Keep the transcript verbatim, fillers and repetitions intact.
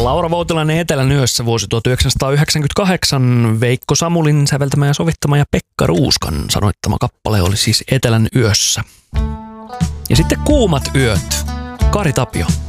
Laura Voutilainen Etelän yössä vuosi tuhatyhdeksänsataayhdeksänkymmentäkahdeksan. Veikko Samulin säveltämä ja sovittama ja Pekka Ruuskan sanoittama kappale oli siis Etelän yössä. Ja sitten Kuumat yöt. Kari Tapio.